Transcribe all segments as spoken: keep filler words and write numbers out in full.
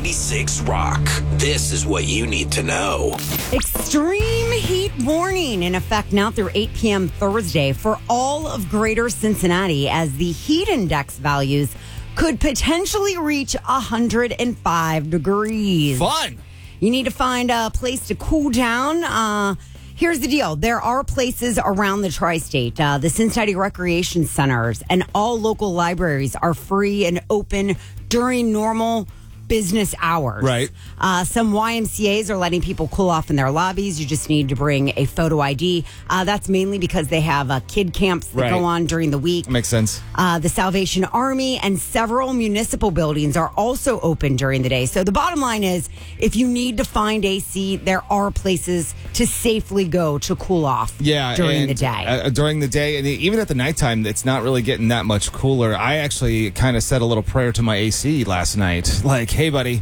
ninety-six Rock. This is what you need to know. Extreme heat warning in effect now through eight p.m. Thursday for all of greater Cincinnati as the heat index values could potentially reach one hundred five degrees. Fun. You need to find a place to cool down. Uh, here's the deal. There are places around the tri-state. Uh, the Cincinnati Recreation Centers and all local libraries are free and open during normal business hours. Right. Uh, some Y M C As are letting people cool off in their lobbies. You just need to bring a photo I D. Uh, that's mainly because they have uh, kid camps that Right. go on during the week. Makes sense. Uh, the Salvation Army and several municipal buildings are also open during the day. So the bottom line is, if you need to find A C, there are places to safely go to cool off Yeah, during and, the day. Uh, during the day, and even at the nighttime, it's not really getting that much cooler. I actually kind of said a little prayer to my A C last night. Like, hey, buddy,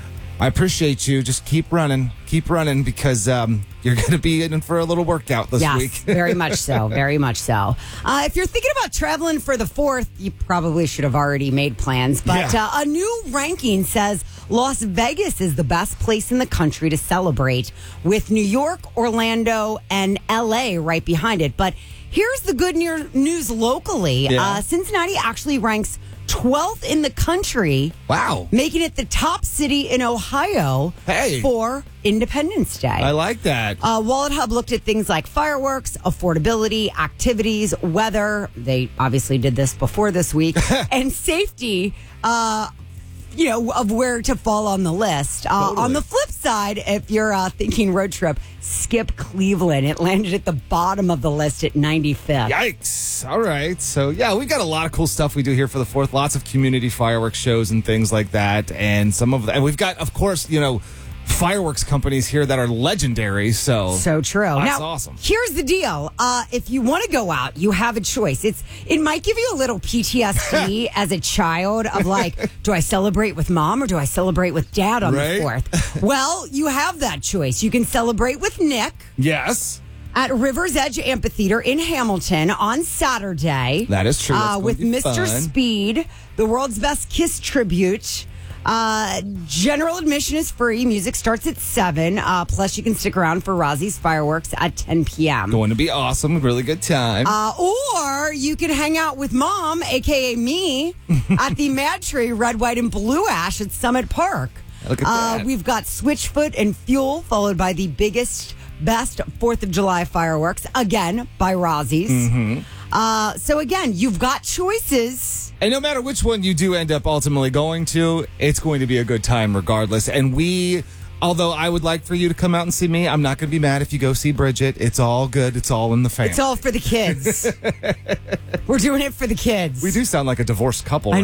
I appreciate you. Just keep running. Keep running because um, you're going to be in for a little workout this yes, week. very much so. Very much so. Uh, if you're thinking about traveling for the fourth, you probably should have already made plans. But Yeah. uh, a new ranking says Las Vegas is the best place in the country to celebrate, with New York, Orlando, and L A right behind it. But here's the good near- news locally. Yeah. Uh, Cincinnati actually ranks twelfth in the country, Wow. making it the top city in Ohio Hey. for Independence Day. I like that. Uh, Wallet Hub looked at things like fireworks, affordability, activities, weather. They obviously did this before this week, and safety. Uh, you know, of where to fall on the list. Uh, Totally. On the flip side, if you're uh, thinking road trip, skip Cleveland. It landed at the bottom of the list at ninety-fifth. Yikes. All right. So, yeah, we've got a lot of cool stuff we do here for the fourth. Lots of community fireworks shows and things like that. And some of the, and we've got, of course, you know, fireworks companies here that are legendary. So, So true. That's now, awesome. Here's the deal. Uh, if you want to go out, you have a choice. It's It might give you a little P T S D as a child of like, do I celebrate with mom or do I celebrate with dad on Right? the fourth? Well, you have that choice. You can celebrate with Nick yes. at River's Edge Amphitheater in Hamilton on Saturday. That is true. That's Uh, going with to be Mister fun. Speed, the world's best Kiss tribute. Uh, general admission is free. Music starts at seven. Uh, plus, you can stick around for Rozzy's fireworks at ten p.m. Going to be awesome. Really good time. Uh, or you can hang out with mom, a k a me, at the Mad Tree Red, White, and Blue Ash at Summit Park. Look at Uh, that. we've got Switchfoot and Fuel, followed by the biggest, best fourth of July fireworks, again, by Rozzy's. Mm-hmm. Uh, so, again, you've got choices. And no matter which one you do end up ultimately going to, it's going to be a good time regardless. And we, although I would like for you to come out and see me, I'm not going to be mad if you go see Bridget. It's all good. It's all in the family. It's all for the kids. We're doing it for the kids. We do sound like a divorced couple.